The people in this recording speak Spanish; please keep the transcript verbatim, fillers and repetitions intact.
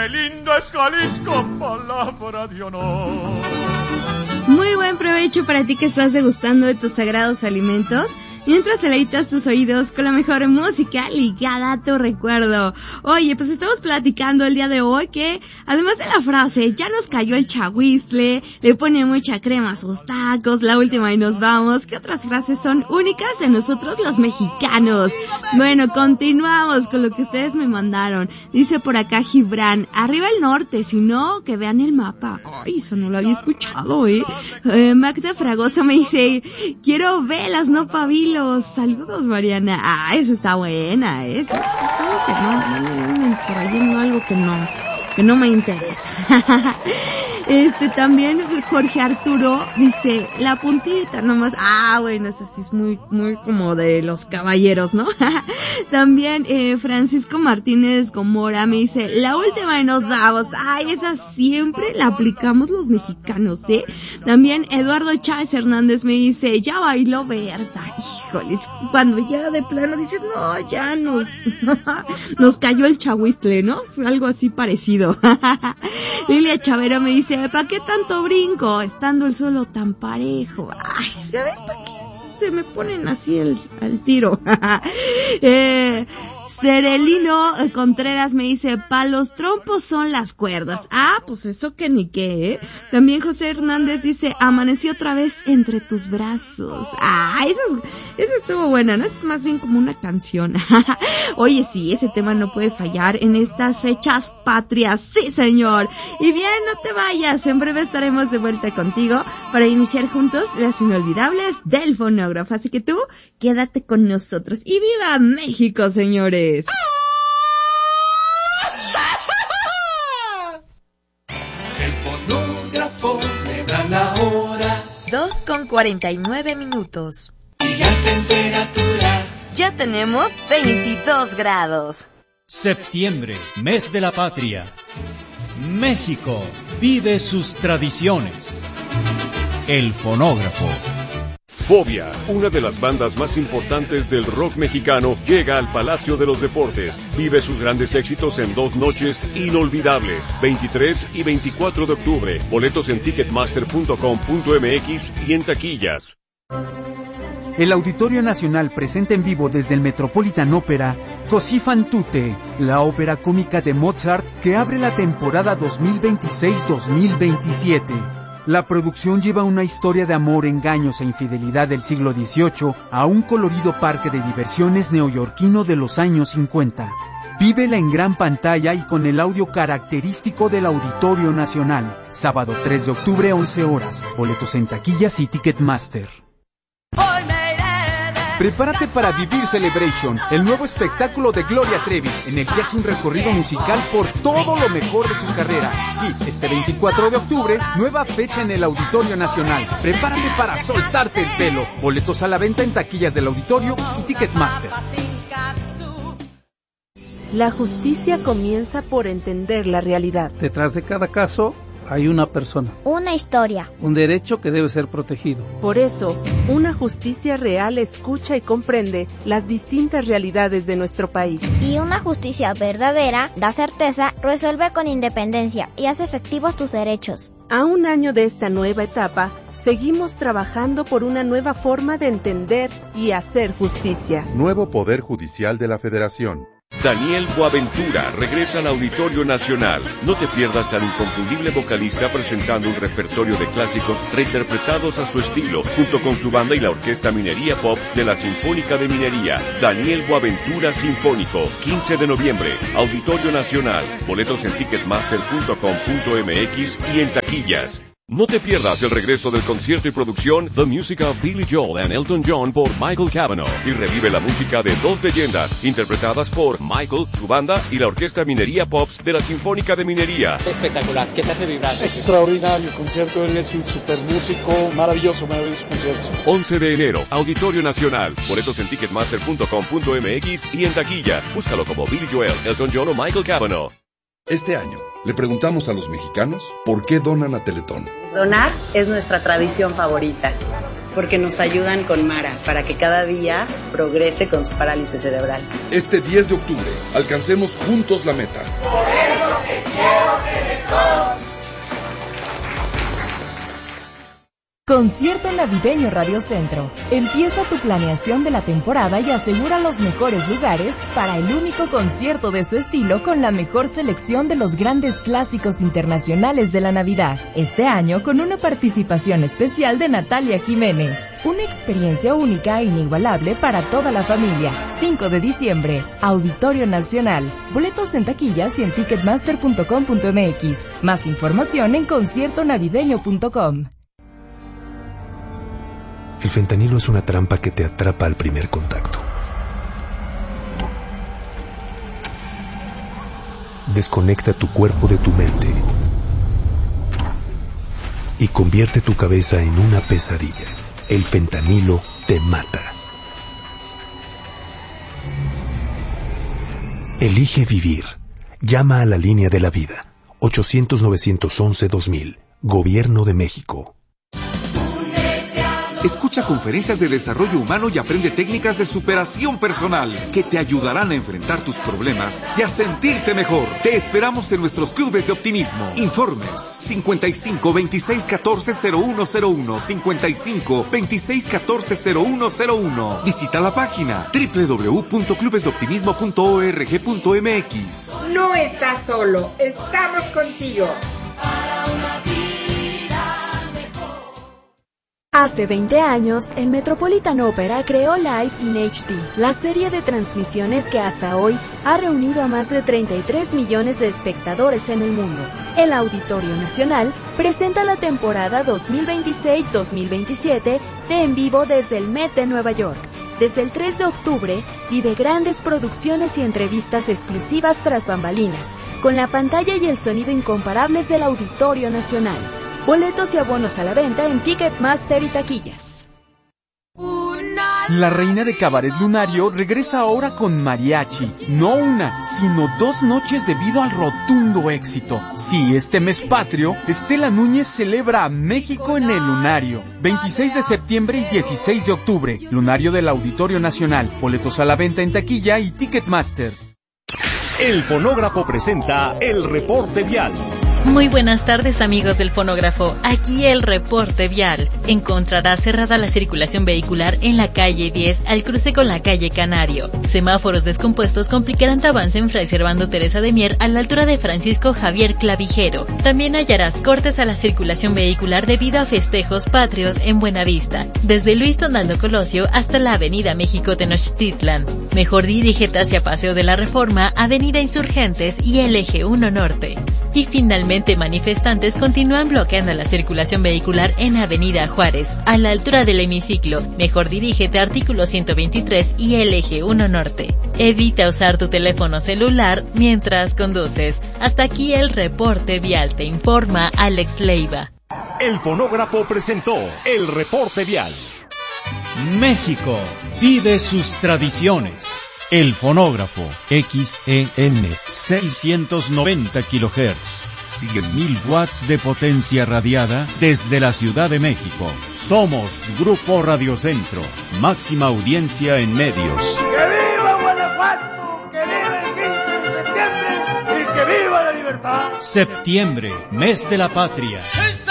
qué lindo es Jalisco, palabra de honor. Muy buen provecho para ti que estás degustando de tus sagrados alimentos, mientras deleitas tus oídos con la mejor música ligada a tu recuerdo. Oye, pues estamos platicando el día de hoy que, además de la frase, ya nos cayó el chahuizle, le pone mucha crema a sus tacos, la última y nos vamos, ¿qué otras frases son únicas de nosotros los mexicanos? Bueno, continuamos con lo que ustedes me mandaron. Dice por acá Gibran, arriba el norte, si no, que vean el mapa. Ay, eso no lo había escuchado, eh. eh Magda Fragoso me dice, quiero velas, no pavilos. Saludos, Mariana. Ah, esa está buena, ¿eh? Eso, eso que no, no, no, por ahí no algo que no, que no me interesa. Este, también Jorge Arturo dice, la puntita nomás. Ah, bueno, eso sí es muy, muy como de los caballeros, ¿no? También, eh, Francisco Martínez Gomora me dice, la última y nos vamos. Ay, esa siempre la aplicamos los mexicanos, ¿eh? También Eduardo Chávez Hernández me dice, ya bailó Berta. Híjoles, cuando ya de plano dices, no, ya nos, nos cayó el chahuizle, ¿no? Fue algo así parecido. Lilia Chavero me dice, ¿para qué tanto brinco? Estando el suelo tan parejo. Ay, ¿ya ves? ¿Para qué se me ponen así el, al tiro? eh... Cerelino Contreras me dice, pa' los trompos son las cuerdas. Ah, pues eso que ni qué, ¿eh? También José Hernández dice, amanecí otra vez entre tus brazos. Ah, esa, esa estuvo buena, ¿no? Es más bien como una canción. Oye, sí, ese tema no puede fallar en estas fechas patrias. Sí, señor. Y bien, no te vayas. En breve estaremos de vuelta contigo para iniciar juntos las inolvidables del fonógrafo. Así que tú, quédate con nosotros. Y ¡viva México, señores! El fonógrafo me da la hora. Dos con cuarenta y nueve minutos. Y la temperatura. Ya tenemos veintidós grados. Septiembre, mes de la patria. México vive sus tradiciones. El fonógrafo. Fobia, una de las bandas más importantes del rock mexicano, llega al Palacio de los Deportes. Vive sus grandes éxitos en dos noches inolvidables, veintitrés y veinticuatro de octubre. Boletos en ticketmaster punto com punto m x y en taquillas. El Auditorio Nacional presenta en vivo desde el Metropolitan Opera Così fan tutte, la ópera cómica de Mozart que abre la temporada dos mil veintiséis dos mil veintisiete. La producción lleva una historia de amor, engaños e infidelidad del siglo dieciocho a un colorido parque de diversiones neoyorquino de los años cincuenta. Vívela en gran pantalla y con el audio característico del Auditorio Nacional. Sábado tres de octubre, once horas. Boletos en taquillas y Ticketmaster. Prepárate para vivir Celebration, el nuevo espectáculo de Gloria Trevi, en el que hace un recorrido musical por todo lo mejor de su carrera. Sí, este veinticuatro de octubre, nueva fecha en el Auditorio Nacional. Prepárate para soltarte el pelo. Boletos a la venta en taquillas del Auditorio y Ticketmaster. La justicia comienza por entender la realidad. Detrás de cada caso hay una persona. Una historia. Un derecho que debe ser protegido. Por eso, una justicia real escucha y comprende las distintas realidades de nuestro país. Y una justicia verdadera da certeza, resuelve con independencia y hace efectivos tus derechos. A un año de esta nueva etapa, seguimos trabajando por una nueva forma de entender y hacer justicia. Nuevo Poder Judicial de la Federación. Daniel Boaventura regresa al Auditorio Nacional. No te pierdas al inconfundible vocalista presentando un repertorio de clásicos reinterpretados a su estilo, junto con su banda y la Orquesta Minería Pop de la Sinfónica de Minería. Daniel Boaventura Sinfónico, quince de noviembre, Auditorio Nacional. Boletos en ticketmaster punto com punto m x y en taquillas. No te pierdas el regreso del concierto y producción The Music of Billy Joel and Elton John por Michael Cavanaugh y revive la música de dos leyendas interpretadas por Michael, su banda y la Orquesta Minería Pops de la Sinfónica de Minería. Espectacular, ¿qué te hace vibrar? Extraordinario concierto, él es un super músico, maravilloso, maravilloso concierto. once de enero, Auditorio Nacional. Boletos en ticketmaster punto com punto m x y en taquillas. Búscalo como Billy Joel, Elton John o Michael Cavanaugh. Este año, le preguntamos a los mexicanos por qué donan a Teletón. Donar es nuestra tradición favorita, porque nos ayudan con Mara, para que cada día progrese con su parálisis cerebral. Este diez de octubre, alcancemos juntos la meta. Por eso te quiero. Concierto Navideño Radio Centro. Empieza tu planeación de la temporada y asegura los mejores lugares para el único concierto de su estilo con la mejor selección de los grandes clásicos internacionales de la Navidad. Este año con una participación especial de Natalia Jiménez. Una experiencia única e inigualable para toda la familia. cinco de diciembre, Auditorio Nacional. Boletos en taquillas y en ticketmaster punto com punto m x. Más información en concierto navideño punto com. El fentanilo es una trampa que te atrapa al primer contacto. Desconecta tu cuerpo de tu mente y convierte tu cabeza en una pesadilla. El fentanilo te mata. Elige vivir. Llama a la línea de la vida. ochocientos, novecientos once, dos mil. Gobierno de México. Escucha conferencias de desarrollo humano y aprende técnicas de superación personal que te ayudarán a enfrentar tus problemas y a sentirte mejor. Te esperamos en nuestros clubes de optimismo. Informes cincuenta y cinco, veintiséis, catorce, cero uno cero uno, cincuenta y cinco, veintiséis, catorce, cero uno cero uno. Visita la página doble u doble u doble u punto clubes de optimismo punto org punto m x. No estás solo, estamos contigo. Hace veinte años, el Metropolitan Opera creó Live in H D, la serie de transmisiones que hasta hoy ha reunido a más de treinta y tres millones de espectadores en el mundo. El Auditorio Nacional presenta la temporada dos mil veintiséis dos mil veintisiete de En Vivo desde el Met de Nueva York. Desde el tres de octubre, vive grandes producciones y entrevistas exclusivas tras bambalinas, con la pantalla y el sonido incomparables del Auditorio Nacional. Boletos y abonos a la venta en Ticketmaster y taquillas. La reina de Cabaret Lunario regresa ahora con mariachi. No una, sino dos noches debido al rotundo éxito. Sí, este mes patrio, Estela Núñez celebra a México en el Lunario. veintiséis de septiembre y dieciséis de octubre. Lunario del Auditorio Nacional. Boletos a la venta en taquilla y Ticketmaster. El Fonógrafo presenta el reporte vial. Muy buenas tardes, amigos del Fonógrafo. Aquí el reporte vial. Encontrará cerrada la circulación vehicular en la calle diez al cruce con la calle Canario. Semáforos descompuestos complicarán tu avance en Fray Servando Teresa de Mier a la altura de Francisco Javier Clavijero. También hallarás cortes a la circulación vehicular debido a festejos patrios en Buenavista, desde Luis Donaldo Colosio hasta la avenida México Tenochtitlan. Mejor dirígete hacia Paseo de la Reforma, avenida Insurgentes y el Eje uno Norte. Y finalmente, manifestantes continúan bloqueando la circulación vehicular en Avenida Juárez, a la altura del hemiciclo. Mejor dirígete a artículo ciento veintitrés y el Eje uno Norte. Evita usar tu teléfono celular mientras conduces. Hasta aquí el reporte vial, te informa Alex Leiva. El Fonógrafo presentó el reporte vial. México vive sus tradiciones. El Fonógrafo, X E M, seiscientos noventa kilohertz, cien mil watts de potencia radiada desde la Ciudad de México. Somos Grupo Radio Centro, máxima audiencia en medios. ¡Que viva Guanajuato! ¡Que viva el quince de septiembre! ¡Y que viva la libertad! Septiembre, mes de la patria.